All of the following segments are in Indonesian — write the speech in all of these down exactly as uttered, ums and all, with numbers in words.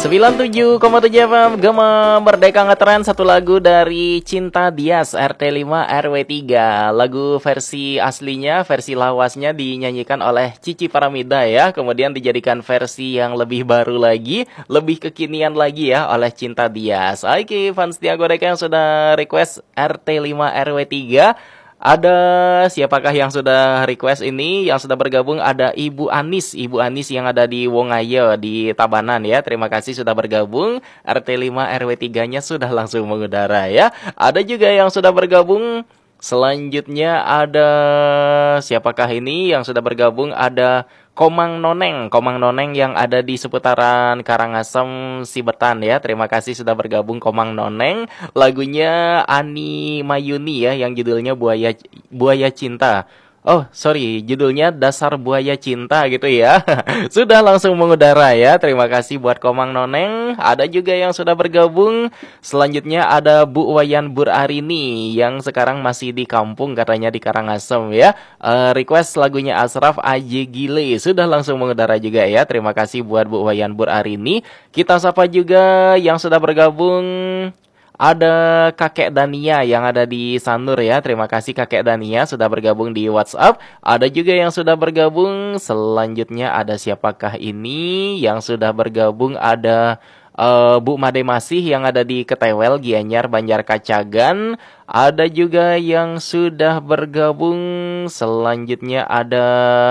sembilan puluh tujuh koma tujuh F M Gema Merdeka Ngetren, satu lagu dari Cinta Dias R T lima R W tiga. Lagu versi aslinya, versi lawasnya dinyanyikan oleh Cici Paramida ya. Kemudian dijadikan versi yang lebih baru lagi, lebih kekinian lagi ya oleh Cinta Dias. Oke, fans Tia Godeka yang sudah request R T lima R W tiga. Ada siapakah yang sudah request ini? Yang sudah bergabung ada Ibu Anis, Ibu Anis yang ada di Wongayo di Tabanan ya. Terima kasih sudah bergabung. R T lima R W tiga-nya sudah langsung mengudara ya. Ada juga yang sudah bergabung. Selanjutnya ada siapakah ini yang sudah bergabung? Ada Komang Noneng, Komang Noneng yang ada di seputaran Karangasem, Sibetan ya. Terima kasih sudah bergabung Komang Noneng. Lagunya Ani Mayuni ya, yang judulnya Buaya Buaya Cinta. Oh, sorry, judulnya Dasar Buaya Cinta gitu ya. Sudah langsung mengudara ya. Terima kasih buat Komang Noneng. Ada juga yang sudah bergabung. Selanjutnya ada Bu Wayan Burarini yang sekarang masih di kampung katanya di Karangasem ya. Uh, request lagunya Asraf Aje Gile. Sudah langsung mengudara juga ya. Terima kasih buat Bu Wayan Burarini. Kita sapa juga yang sudah bergabung. Ada Kakek Dania yang ada di Sanur ya. Terima kasih Kakek Dania sudah bergabung di WhatsApp. Ada juga yang sudah bergabung. Selanjutnya ada siapakah ini yang sudah bergabung? Ada uh, Bu Made Masih yang ada di Ketewel, Gianyar, Banjar Kacagan. Ada juga yang sudah bergabung. Selanjutnya ada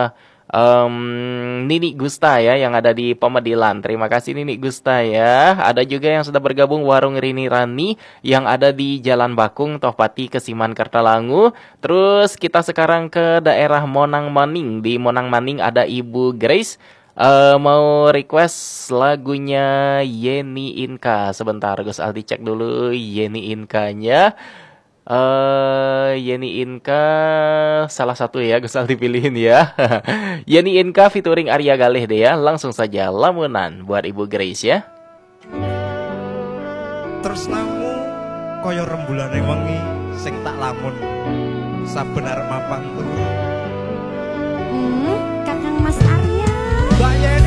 Um, Nini Gusta ya yang ada di Pemedilan. Terima kasih Nini Gusta ya. Ada juga yang sudah bergabung Warung Rini Rani yang ada di Jalan Bakung, Tohpati, Kesiman, Kertalangu. Terus kita sekarang ke daerah Monang Maning. Di Monang Maning ada Ibu Grace uh, mau request lagunya Yeni Inka. Sebentar Gus Aldi cek dulu Yeni Inkanya. Uh, Yeni Inka salah satu ya Gus Aldi pilihin ya. Yeni Inka featuring Arya Galih deh ya. Langsung saja lamunan buat Ibu Grace ya. Terus namu koyo rembulan wengi sing tak lamun saben arep mapang turu. Hmm, Kakang Mas Arya. Baye